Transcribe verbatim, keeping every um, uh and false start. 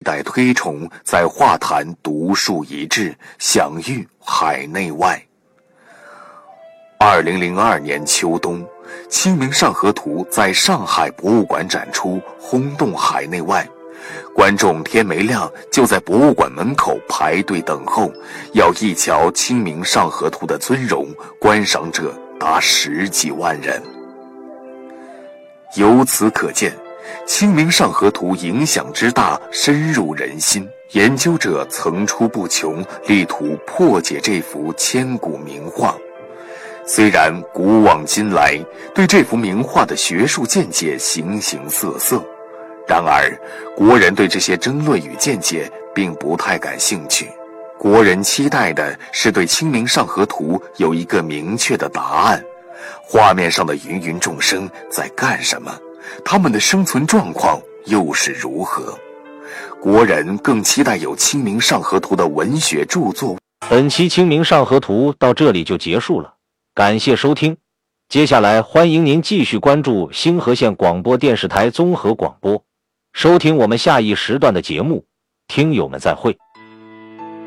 代推崇在画坛独树一帜，享誉海内外。二零零二年秋冬，《清明上河图》在上海博物馆展出，轰动海内外。观众天没亮就在博物馆门口排队等候，要一瞧《清明上河图》的尊容，观赏者达十几万人。由此可见，《清明上河图》影响之大，深入人心，研究者层出不穷，力图破解这幅千古名画。虽然古往今来对这幅名画的学术见解形形色色，然而国人对这些争论与见解并不太感兴趣。国人期待的是对《清明上河图》有一个明确的答案。画面上的芸芸众生在干什么？他们的生存状况又是如何？国人更期待有《清明上河图》的文学著作。 本期《清明上河图》到这里就结束了，感谢收听。接下来欢迎您继续关注星河县广播电视台综合广播，收听我们下一时段的节目。听友们再会。